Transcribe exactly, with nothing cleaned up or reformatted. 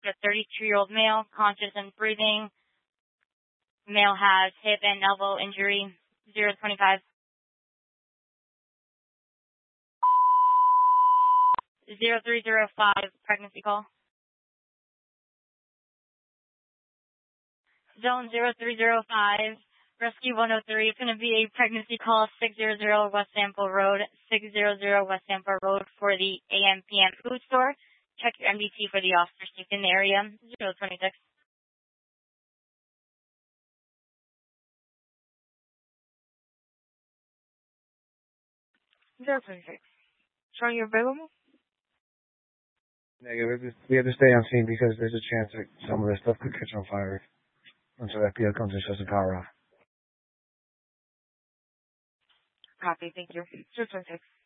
a thirty-two-year-old male, conscious and breathing. Male has hip and elbow injury. zero twenty-five. zero three zero five, pregnancy call. Zone zero three zero five, Rescue one oh three. It's going to be a pregnancy call, six hundred West Sample Road, six hundred West Sample Road for the A M P M food store. Check your M D T for the officer safe in the area, zero twenty-six. zero twenty-six. Showing you available? Negative. We have to stay on scene because there's a chance that some of this stuff could catch on fire until F B I comes and shuts the power off. Copy, thank you. zero twenty-six.